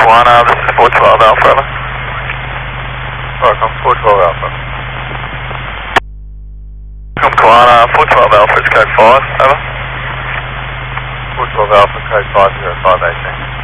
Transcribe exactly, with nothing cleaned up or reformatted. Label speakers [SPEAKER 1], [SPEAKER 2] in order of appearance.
[SPEAKER 1] Kiwana, this is four twelve Alpha, over.
[SPEAKER 2] Welcome, four twelve Alpha.
[SPEAKER 1] Welcome Kiwana, four twelve Alpha, it's code five, over.
[SPEAKER 2] four twelve Alpha, code five zero five eighteen.